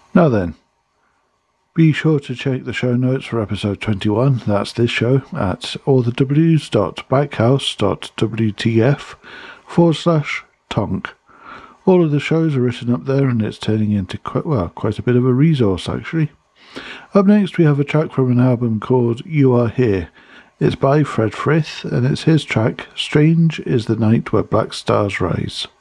Now then, be sure to check the show notes for episode 21, that's this show, at allthews.backhouse.wtf/tonk. All of the shows are written up there, and it's turning into quite a bit of a resource, actually. Up next, we have a track from an album called You Are Here. It's by Fred Frith, and it's his track, Strange is the Night Where Black Stars Rise.